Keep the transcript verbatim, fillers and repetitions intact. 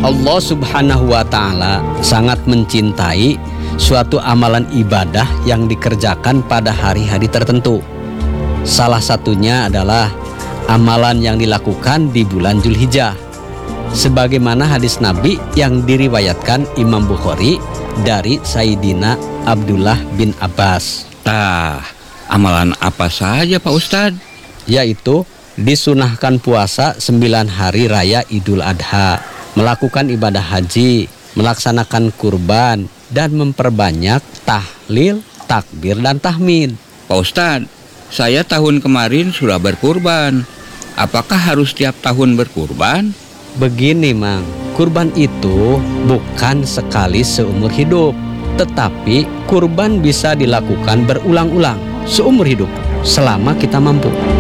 Allah Subhanahu wa Ta'ala sangat mencintai suatu amalan ibadah yang dikerjakan pada hari-hari tertentu. Salah satunya adalah amalan yang dilakukan di bulan Zulhijjah, sebagaimana hadis Nabi yang diriwayatkan Imam Bukhari dari Sayyidina Abdullah bin Abbas. Tah, amalan apa saja Pak Ustadz? Yaitu disunahkan puasa sembilan hari raya Idul Adha, melakukan ibadah haji, melaksanakan kurban, dan memperbanyak tahlil, takbir, dan tahmid. Pak Ustadz, saya tahun kemarin sudah berkurban. Apakah harus tiap tahun berkurban? Begini Mang, kurban itu bukan sekali seumur hidup, tetapi kurban bisa dilakukan berulang-ulang seumur hidup selama kita mampu.